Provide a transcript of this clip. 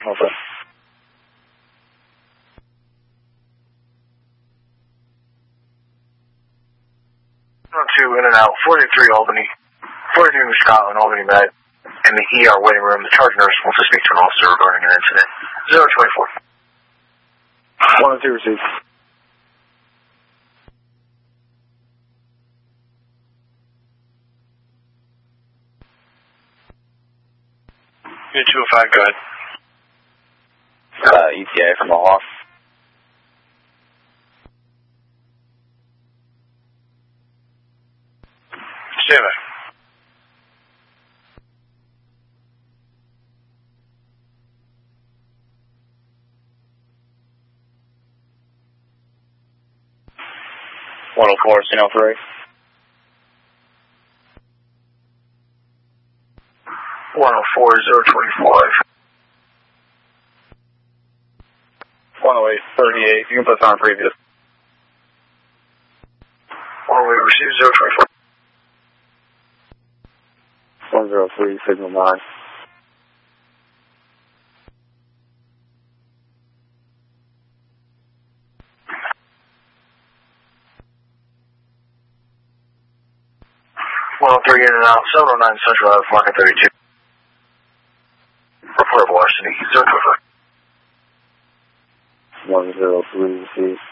Okay. 2 in and out, 43 Albany, 43 New Scotland, Albany Med, in the ER waiting room. The charge nurse wants to speak to an officer regarding an incident. 024. 102 received. Unit 205, go ahead. ETA from Mohawk. Stand by. .104, Signal 3. 104, 025. 108, 38. You can put on previous. 108, receive 024. 103, Signal 9. Three in and out, 709 Central Ave, Market 32. Reportable larceny, 025. 103 received.